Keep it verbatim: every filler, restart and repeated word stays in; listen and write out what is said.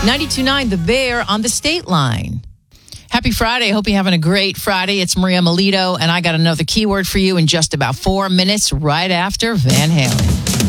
ninety-two point nine The Bear on the State Line. Happy Friday. Hope you're having a great Friday. It's Maria Melito, and I got another keyword for you in just about four minutes right after Van Halen.